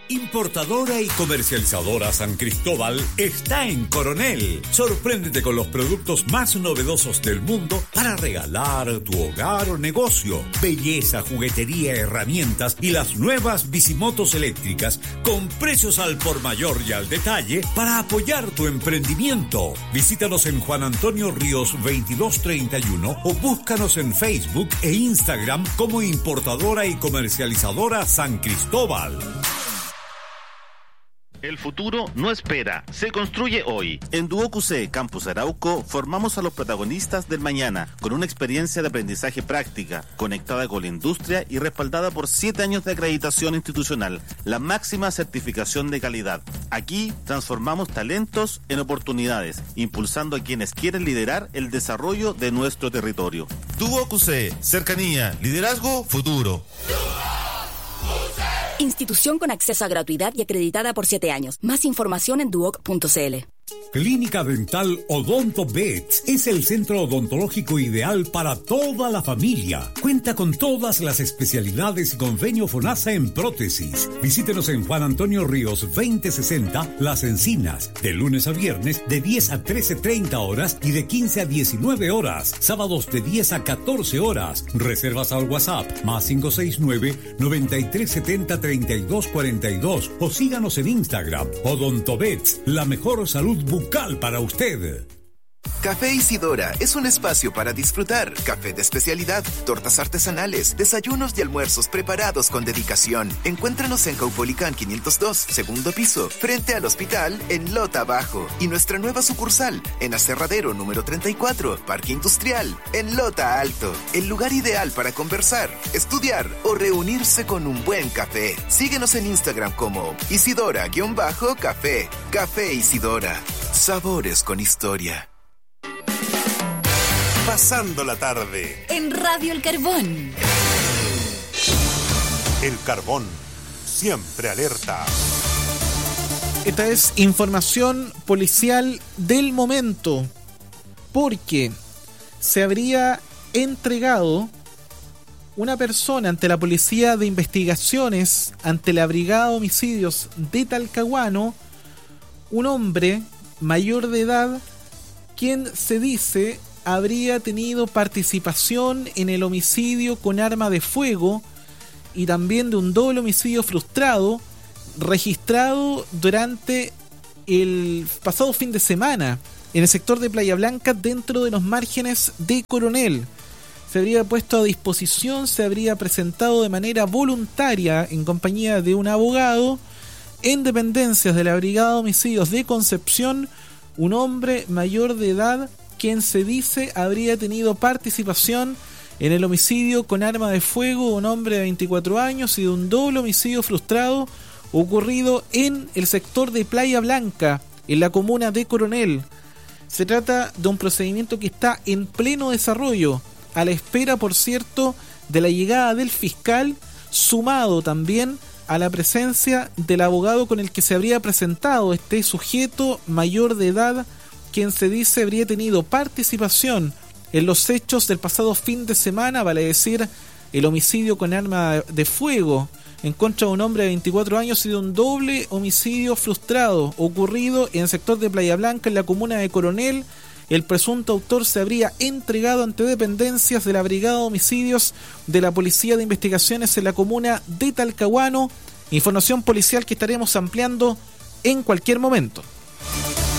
Importadora y comercializadora San Cristóbal está en Coronel. Sorpréndete con los productos más novedosos del mundo para regalar a tu hogar o negocio. Belleza, juguetería, herramientas y las nuevas bicimotos eléctricas con precios al por mayor y al detalle para apoyar tu emprendimiento. Visítanos en Juan Antonio Ríos 2231 o búscanos en Facebook e Instagram como Importadora y Comercializadora San Cristóbal. El futuro no espera, se construye hoy. En Duoc Campus Arauco formamos a los protagonistas del mañana con una experiencia de aprendizaje práctica, conectada con la industria y respaldada por 7 años de acreditación institucional, la máxima certificación de calidad. Aquí transformamos talentos en oportunidades, impulsando a quienes quieren liderar el desarrollo de nuestro territorio. Duoc, cercanía, liderazgo, futuro. Institución con acceso a gratuidad y acreditada por 7 años. Más información en duoc.cl. Clínica Dental Odonto Vet es el centro odontológico ideal para toda la familia. Cuenta con todas las especialidades y convenio FONASA en prótesis. Visítenos en Juan Antonio Ríos 2060, Las Encinas, de lunes a viernes de 10 a 13:30 horas y de 15 a 19 horas. Sábados de 10 a 14 horas. Reservas al WhatsApp +569 9370 3242 o síganos en Instagram. Odonto Vet, la mejor salud bucal para usted. Café Isidora es un espacio para disfrutar. Café de especialidad, tortas artesanales, desayunos y almuerzos preparados con dedicación. Encuéntranos en Caupolicán 502, segundo piso, frente al hospital en Lota Bajo. Y nuestra nueva sucursal en Aserradero número 34, Parque Industrial, en Lota Alto. El lugar ideal para conversar, estudiar o reunirse con un buen café. Síguenos en Instagram como Isidora_café. Café Isidora. Sabores con historia. Pasando la tarde. En Radio El Carbón. El Carbón, siempre alerta. Esta es información policial del momento, porque se habría entregado una persona ante la Policía de Investigaciones, ante la Brigada de Homicidios de Talcahuano, un hombre mayor de edad, quien se dice habría tenido participación en el homicidio con arma de fuego y también de un doble homicidio frustrado registrado durante el pasado fin de semana en el sector de Playa Blanca, dentro de los márgenes de Coronel. Se habría puesto a disposición, se habría presentado de manera voluntaria en compañía de un abogado en dependencias de la Brigada de Homicidios de Concepción, un hombre mayor de edad quien se dice habría tenido participación en el homicidio con arma de fuego de un hombre de 24 años y de un doble homicidio frustrado ocurrido en el sector de Playa Blanca, en la comuna de Coronel. Se trata de un procedimiento que está en pleno desarrollo, a la espera, por cierto, de la llegada del fiscal, sumado también a la presencia del abogado con el que se habría presentado este sujeto mayor de edad, quien se dice habría tenido participación en los hechos del pasado fin de semana, vale decir, el homicidio con arma de fuego en contra de un hombre de 24 años y de un doble homicidio frustrado ocurrido en el sector de Playa Blanca, en la comuna de Coronel. El presunto autor se habría entregado ante dependencias de la Brigada de Homicidios de la Policía de Investigaciones en la comuna de Talcahuano. Información policial que estaremos ampliando en cualquier momento.